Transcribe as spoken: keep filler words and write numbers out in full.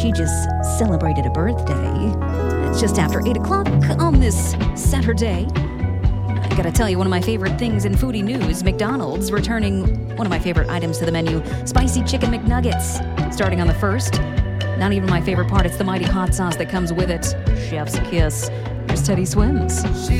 she just celebrated a birthday. It's just after eight o'clock on this Saturday. I gotta tell you, one of my favorite things in foodie news, McDonald's returning one of my favorite items to the menu, spicy chicken McNuggets. Starting on the first. Not even my favorite part, it's the mighty hot sauce that comes with it. Chef's kiss. Here's Teddy Swims.